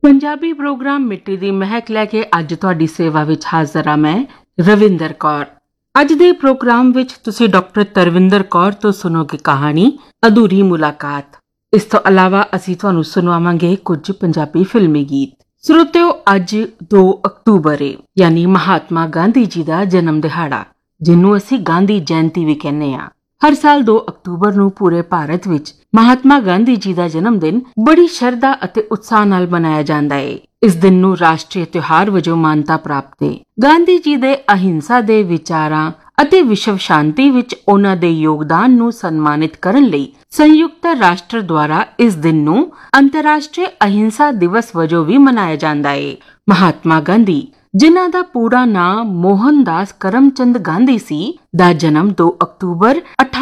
Punjabi programme ਮਿੱਟੀ ਦੀ ਮਹਿਕ ਲੈ ਕੇ ਅੱਜ ਤੁਹਾਡੀ ਸੇਵਾ ਵਿੱਚ ਹਾਜ਼ਰ ਹਾਂ ਮੈਂ ਰਵਿੰਦਰ ਕੌਰ। ਅੱਜ ਦੇ ਪ੍ਰੋਗਰਾਮ ਵਿੱਚ ਤੁਸੀਂ ਡਾਕਟਰ ਤਰਵਿੰਦਰ ਕੌਰ ਤੋਂ ਸੁਣੋਗੇ ਕਹਾਣੀ ਅਧੂਰੀ ਮੁਲਾਕਾਤ। ਇਸ ਤੋਂ ਇਲਾਵਾ ਅਸੀਂ ਤੁਹਾਨੂੰ ਸੁਣਾਵਾਂਗੇ ਕੁਝ ਪੰਜਾਬੀ ਫਿਲਮੀ ਗੀਤ। ਸਰੋਤਿਓ, ਅੱਜ 2 ਅਕਤੂਬਰ ਹੈ, ਯਾਨੀ ਮਹਾਤਮਾ ਗਾਂਧੀ ਜੀ ਦਾ ਜਨਮ ਦਿਹਾੜਾ, ਜਿਹਨੂੰ ਅਸੀਂ ਗਾਂਧੀ ਜਯੰਤੀ ਵੀ ਕਹਿੰਦੇ ਹਾਂ। ਹਰ ਸਾਲ 2 ਅਕਤੂਬਰ ਨੂੰ ਪੂਰੇ ਭਾਰਤ ਵਿੱਚ ਮਹਾਤਮਾ ਗਾਂਧੀ ਜੀ ਦਾ ਜਨਮ ਦਿਨ ਬੜੀ ਸ਼ਰਧਾ ਅਤੇ ਉਤਸ਼ਾਹ ਨਾਲ ਮਨਾਇਆ ਜਾਂਦਾ ਹੈ। ਇਸ ਦਿਨ ਨੂੰ ਰਾਸ਼ਟਰੀ ਤਿਉਹਾਰ ਵਜੋਂ ਮਾਨਤਾ ਪ੍ਰਾਪਤ ਹੈ। ਗਾਂਧੀ ਜੀ ਦੇ ਅਹਿੰਸਾ ਦੇ ਵਿਚਾਰਾਂ ਅਤੇ ਵਿਸ਼ਵ ਸ਼ਾਂਤੀ ਵਿੱਚ ਉਹਨਾਂ ਦੇ ਯੋਗਦਾਨ ਨੂੰ ਸਨਮਾਨਿਤ ਕਰਨ ਲਈ ਸੰਯੁਕਤ ਰਾਸ਼ਟਰ ਦੁਆਰਾ ਇਸ ਦਿਨ ਨੂੰ ਅੰਤਰਰਾਸ਼ਟਰੀ ਅਹਿੰਸਾ ਦਿਵਸ ਵਜੋਂ ਵੀ ਮਨਾਇਆ ਜਾਂਦਾ ਹੈ। ਮਹਾਤਮਾ ਗਾਂਧੀ, ਜਿਨ੍ਹਾਂ ਦਾ ਪੂਰਾ ਨਾਮ ਮੋਹਨਦਾਸ ਕਰਮਚੰਦ ਗਾਂਧੀ ਸੀ, ਦਾ ਜਨਮ 2 ਅਕਤੂਬਰ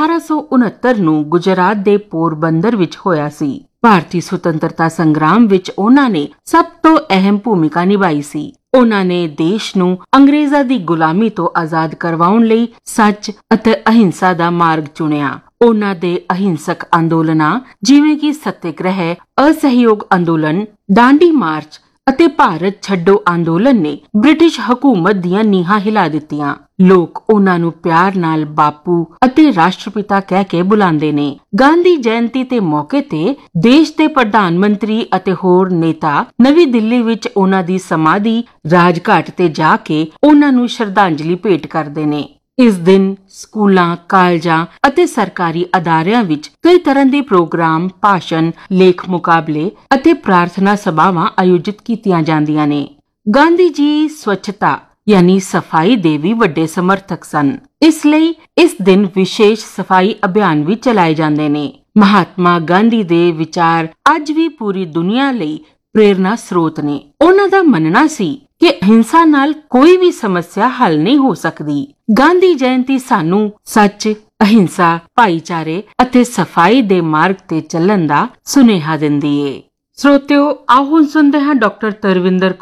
1869 ਨੂੰ ਗੁਜਰਾਤ ਦੇ ਪੋਰਬੰਦਰ ਵਿੱਚ ਹੋਇਆ ਸੀ। ਭਾਰਤੀ ਸੁਤੰਤਰਤਾ ਸੰਗਰਾਮ ਵਿੱਚ ਉਹਨਾਂ ਨੇ ਸਭ ਤੋਂ ਅਹਿਮ ਭੂਮਿਕਾ ਨਿਭਾਈ ਸੀ। ਉਹਨਾਂ ਨੇ ਦੇਸ਼ ਨੂੰ ਅੰਗਰੇਜ਼ਾਂ ਦੀ ਗੁਲਾਮੀ ਤੋਂ ਆਜ਼ਾਦ ਕਰਵਾਉਣ ਲਈ ਸੱਚ ਅਤੇ ਅਹਿੰਸਾ ਦਾ ਮਾਰਗ ਚੁਣਿਆ। ਉਹਨਾਂ ਦੇ ਅਹਿੰਸਕ ਅੰਦੋਲਨਾਂ ਜਿਵੇਂ ਕਿ ਸੱਤਿਆਗ੍ਰਹਿ, ਅਸਹਿਯੋਗ ਅੰਦੋਲਨ, ਡਾਂਡੀ ਮਾਰਚ ਅਤੇ ਭਾਰਤ ਛੱਡੋ ਅੰਦੋਲਨ ਨੇ ਬ੍ਰਿਟਿਸ਼ ਹਕੂਮਤ ਦੀਆਂ ਨੀਹਾਂ ਹਿਲਾ ਦਿੱਤੀਆਂ। ਲੋਕ ਉਹਨਾਂ ਨੂੰ ਪਿਆਰ ਨਾਲ ਬਾਪੂ ਅਤੇ ਰਾਸ਼ਟਰਪਿਤਾ ਕਹਿ ਕੇ ਬੁਲਾਉਂਦੇ ਨੇ। ਗਾਂਧੀ ਜਯੰਤੀ ਦੇ ਮੌਕੇ ਤੇ ਦੇਸ਼ ਦੇ ਪ੍ਰਧਾਨ ਮੰਤਰੀ ਅਤੇ ਹੋਰ ਨੇਤਾ ਨਵੀਂ ਦਿੱਲੀ ਵਿੱਚ ਉਹਨਾਂ ਦੀ ਸਮਾਧੀ ਰਾਜਘਾਟ ਤੇ ਜਾ ਕੇ ਉਹਨਾਂ ਨੂੰ ਸ਼ਰਧਾਂਜਲੀ ਭੇਟ ਕਰਦੇ ਨੇ। ਇਸ ਦਿਨ ਸਕੂਲਾਂ, ਕਾਲਜਾਂ ਅਤੇ ਸਰਕਾਰੀ ਅਦਾਰਿਆਂ ਵਿੱਚ ਕਈ ਤਰ੍ਹਾਂ ਦੇ ਪ੍ਰੋਗਰਾਮ, ਭਾਸ਼ਣ, ਲੇਖ ਮੁਕਾਬਲੇ ਅਤੇ ਪ੍ਰਾਰਥਨਾ ਸਭਾਵਾਂ ਆਯੋਜਿਤ ਕੀਤੀਆਂ ਜਾਂਦੀਆਂ ਨੇ। ਗਾਂਧੀ ਜੀ ਸਵੱਛਤਾ ਯਾਨੀ ਸਫਾਈ ਦੇ ਵੀ ਵੱਡੇ ਸਮਰਥਕ ਸਨ। ਇਸ ਲਈ ਇਸ ਦਿਨ ਵਿਸ਼ੇਸ਼ ਸਫਾਈ ਅਭਿਆਨ ਵੀ ਚਲਾਏ ਜਾਂਦੇ ਨੇ। ਮਹਾਤਮਾ ਗਾਂਧੀ ਦੇ ਵਿਚਾਰ ਅੱਜ ਵੀ ਪੂਰੀ ਦੁਨੀਆ ਲਈ ਪ੍ਰੇਰਨਾ ਸਰੋਤ ਨੇ। ਉਹਨਾਂ ਦਾ ਮੰਨਣਾ ਸੀ ਕਿ ਅਹਿੰਸਾ ਨਾਲ ਕੋਈ ਵੀ ਸਮੱਸਿਆ ਹੱਲ ਨਹੀਂ ਹੋ ਸਕਦੀ। ਗਾਂਧੀ ਜਯੰਤੀ ਸਾਨੂੰ ਸੱਚ, ਅਹਿੰਸਾ, ਭਾਈਚਾਰੇ ਅਤੇ ਸਫਾਈ ਦੇ ਮਾਰਗ ਤੇ ਚੱਲਣ ਦਾ ਸੁਨੇਹਾ ਦਿੰਦੀ ਏ। ਸਰੋਤਿਓ, ਆਓ ਹੁਣ ਸੁਣਦੇ ਹਾਂ ਡਾਕਟਰ ਤਰਵਿੰਦਰ